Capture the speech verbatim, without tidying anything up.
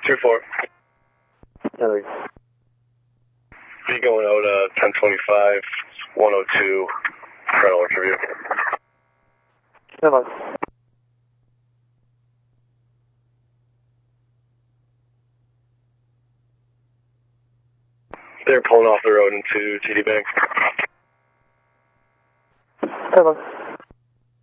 two four. Henry. Be going out uh, ten twenty-five, one oh two, Colonel interview. Stand by. They're pulling off the road into T D Bank. Stand by.